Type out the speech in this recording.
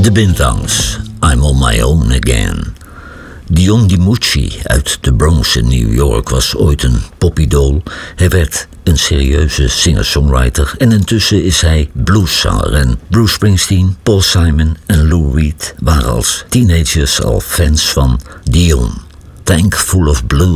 De Bintangs, I'm on my own again. Dion DiMucci uit de Bronx in New York was ooit een popidool. Hij werd een serieuze singer-songwriter en intussen is hij blueszanger. En Bruce Springsteen, Paul Simon en Lou Reed waren als teenagers al fans van Dion. Tank Full of Blues.